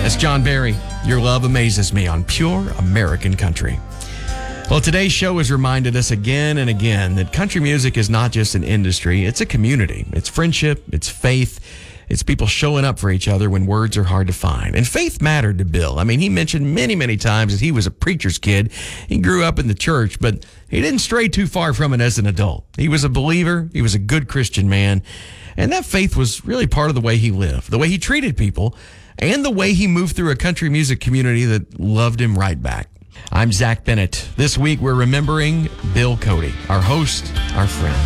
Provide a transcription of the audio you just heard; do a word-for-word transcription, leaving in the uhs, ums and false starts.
That's John Barry. Your love amazes me on Pure American Country. Well, today's show has reminded us again and again that country music is not just an industry, it's a community. It's friendship, it's faith, it's people showing up for each other when words are hard to find. And faith mattered to Bill. I mean, he mentioned many, many times that he was a preacher's kid. He grew up in the church, but he didn't stray too far from it as an adult. He was a believer, he was a good Christian man, and that faith was really part of the way he lived, the way he treated people, and the way he moved through a country music community that loved him right back. I'm Zach Bennett. This week, we're remembering Bill Cody, our host, our friend.